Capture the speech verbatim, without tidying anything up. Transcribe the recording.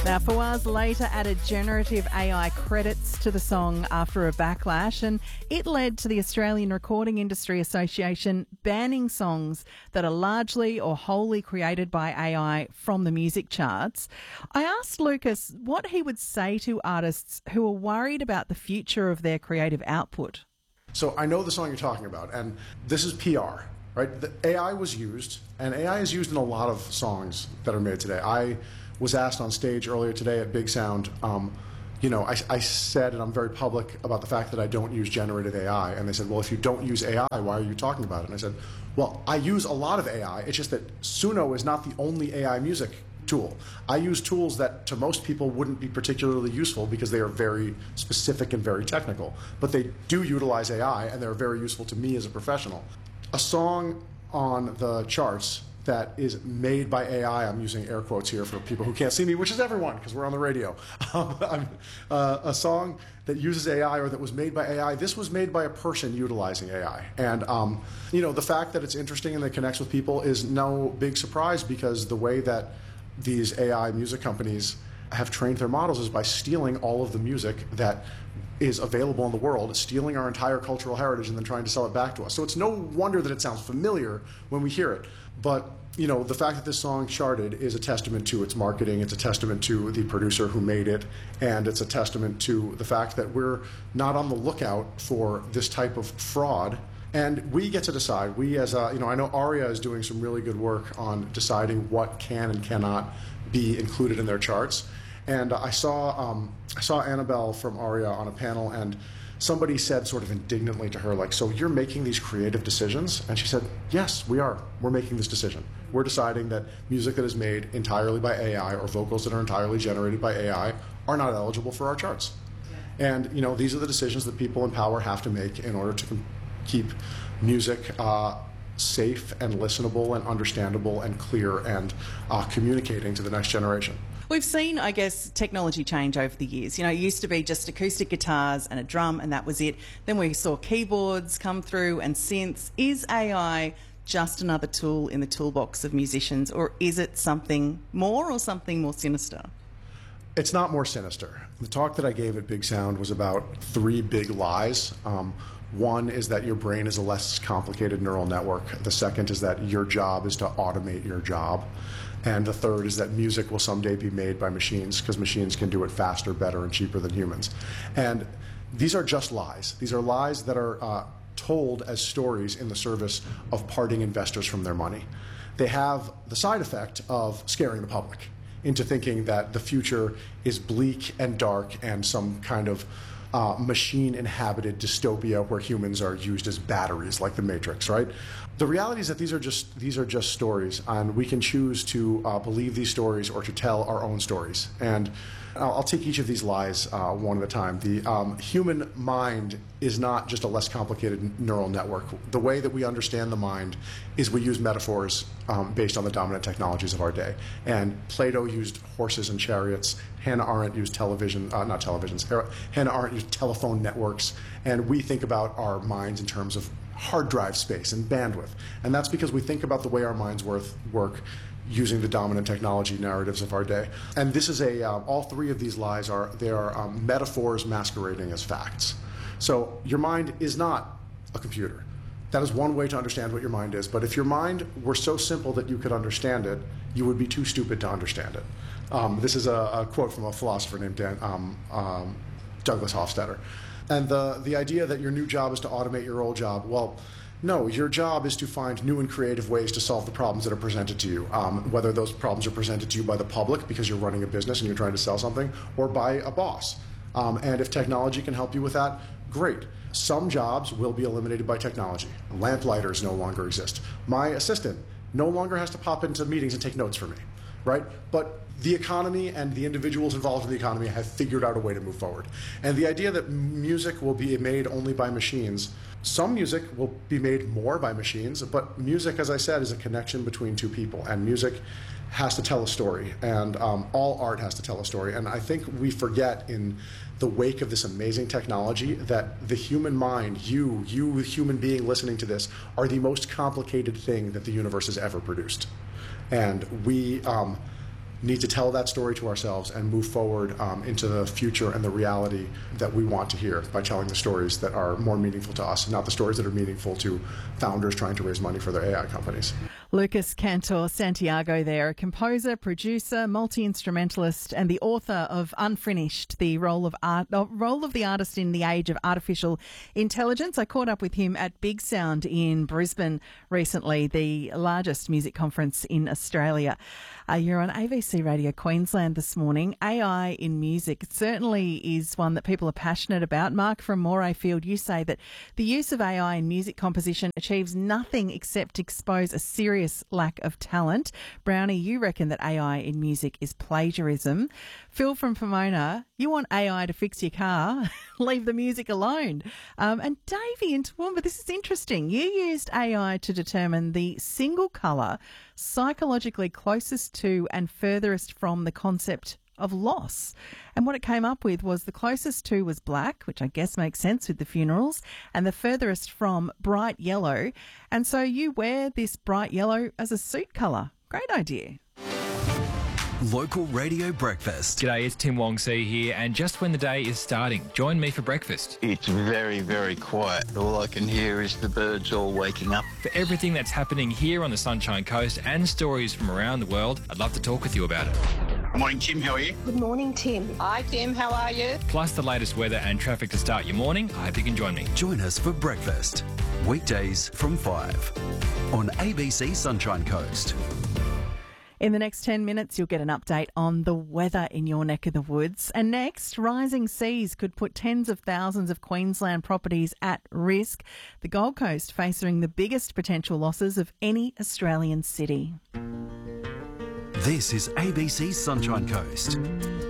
Now, Fawaz later added generative A I credits to the song after a backlash, and it led to the Australian Recording Industry Association banning songs that are largely or wholly created by A I from the music charts. I asked Lucas what he would say to artists who are worried about the future of their creative output. So I know the song you're talking about, and this is P R, right? The A I was used, and A I is used in a lot of songs that are made today. I was asked on stage earlier today at Big Sound, um, you know, I, I said, and I'm very public about the fact that I don't use generative A I, and they said, well, if you don't use A I, why are you talking about it? And I said, well, I use a lot of A I, it's just that Suno is not the only A I music tool. I use tools that to most people wouldn't be particularly useful because they are very specific and very technical, but they do utilize A I, and they're very useful to me as a professional. A song on the charts that is made by A I, I'm using air quotes here for people who can't see me, which is everyone, because we're on the radio. Um, uh, a song that uses A I or that was made by A I, this was made by a person utilizing A I. And, um, you know, the fact that it's interesting and that it connects with people is no big surprise, because the way that these A I music companies have trained their models is by stealing all of the music that is available in the world, stealing our entire cultural heritage and then trying to sell it back to us. So it's no wonder that it sounds familiar when we hear it. But, you know, the fact that this song charted is a testament to its marketing, it's a testament to the producer who made it, and it's a testament to the fact that we're not on the lookout for this type of fraud. And we get to decide. We as a, you know, I know Aria is doing some really good work on deciding what can and cannot be included in their charts. And I saw um, I saw Annabelle from Aria on a panel, and somebody said sort of indignantly to her, like, so you're making these creative decisions? And she said, yes, we are. We're making this decision. We're deciding that music that is made entirely by A I or vocals that are entirely generated by A I are not eligible for our charts. Yeah. And, you know, these are the decisions that people in power have to make in order to keep music uh, safe and listenable and understandable and clear and uh, communicating to the next generation. We've seen, I guess, technology change over the years. You know, it used to be just acoustic guitars and a drum, and that was it. Then we saw keyboards come through and synths. Is A I just another tool in the toolbox of musicians, or is it something more or something more sinister? It's not more sinister. The talk that I gave at Big Sound was about three big lies. Um, One is that your brain is a less complicated neural network. The second is that your job is to automate your job. And the third is that music will someday be made by machines, because machines can do it faster, better, and cheaper than humans. And these are just lies. These are lies that are uh, told as stories in the service of parting investors from their money. They have the side effect of scaring the public into thinking that the future is bleak and dark and some kind of Uh, machine-inhabited dystopia where humans are used as batteries, like the Matrix, right? The reality is that these are just these are just stories, and we can choose to uh, believe these stories or to tell our own stories. And I'll, I'll take each of these lies uh, one at a time. The um, human mind is not just a less complicated neural network. The way that we understand the mind is we use metaphors um, based on the dominant technologies of our day. And Plato used horses and chariots. Hannah Arendt used television, uh, not televisions, Hannah Arendt used telephone networks, and we think about our minds in terms of hard drive space and bandwidth. And that's because we think about the way our minds worth, work using the dominant technology narratives of our day. And this is a, uh, all three of these lies are, they are um, metaphors masquerading as facts. So your mind is not a computer. That is one way to understand what your mind is. But if your mind were so simple that you could understand it, you would be too stupid to understand it. Um, this is a, a quote from a philosopher named Dan, um, um, Douglas Hofstadter. And the, the idea that your new job is to automate your old job, well, no, your job is to find new and creative ways to solve the problems that are presented to you, um, whether those problems are presented to you by the public because you're running a business and you're trying to sell something, or by a boss. Um, and if technology can help you with that, great. Some jobs will be eliminated by technology. Lamplighters no longer exist. My assistant no longer has to pop into meetings and take notes for me, right? But the economy and the individuals involved in the economy have figured out a way to move forward. And the idea that music will be made only by machines, some music will be made more by machines, but music, as I said, is a connection between two people, and music has to tell a story, and um, all art has to tell a story. And I think we forget in the wake of this amazing technology that the human mind, you, you human being listening to this, are the most complicated thing that the universe has ever produced. And we, um, need to tell that story to ourselves and move forward um, into the future and the reality that we want to hear by telling the stories that are more meaningful to us, not the stories that are meaningful to founders trying to raise money for their A I companies. Lucas Cantor Santiago there, a composer, producer, multi-instrumentalist and the author of Unfinished, the role of art, uh, role of the artist in the age of artificial intelligence. I caught up with him at Big Sound in Brisbane recently, the largest music conference in Australia. Uh, you're on A B C Radio Queensland this morning. A I in music certainly is one that people are passionate about. Mark from Morayfield, you say that the use of A I in music composition achieves nothing except expose a serious lack of talent. Brownie, you reckon that A I in music is plagiarism. Phil from Pomona, you want A I to fix your car, leave the music alone. Um, and Davey in Toowoomba, this is interesting. You used A I to determine the single colour psychologically closest to and furthest from the concept of loss. And what it came up with was the closest to was black, which I guess makes sense with the funerals, and the furthest from bright yellow. And so you wear this bright yellow as a suit colour. Great idea. Local Radio Breakfast. G'day, it's Tim Wong See here, and just when the day is starting, join me for breakfast. It's very, very quiet. All I can hear is the birds all waking up. For everything that's happening here on the Sunshine Coast and stories from around the world, I'd love to talk with you about it. Good morning, Tim. How are you? Good morning, Tim. Hi, Tim. How are you? Plus the latest weather and traffic to start your morning. I hope you can join me. Join us for breakfast. Weekdays from five on A B C Sunshine Coast. In the next ten minutes, you'll get an update on the weather in your neck of the woods. And next, rising seas could put tens of thousands of Queensland properties at risk. The Gold Coast facing the biggest potential losses of any Australian city. This is A B C Sunshine Coast.